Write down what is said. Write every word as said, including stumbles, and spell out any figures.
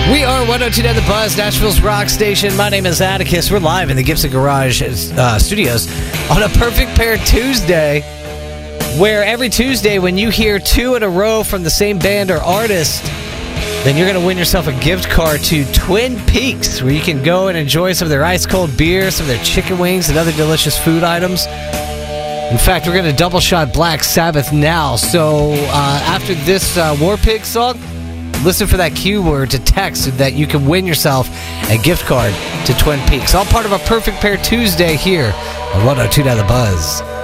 We are one oh two point nine The Buzz, Nashville's rock station. My name is Atticus. We're live in the Gibson Garage uh, studios on a Perfect Pair Tuesday, where every Tuesday when you hear two in a row from the same band or artist, then you're going to win yourself a gift card to Twin Peaks, where you can go and enjoy some of their ice-cold beer, some of their chicken wings, and other delicious food items. In fact, we're going to double shot Black Sabbath now. So uh, after this uh, War Pig song, listen for that cue word to text so that you can win yourself a gift card to Twin Peaks. All part of a Perfect Pair Tuesday here on one oh two point nine The Buzz.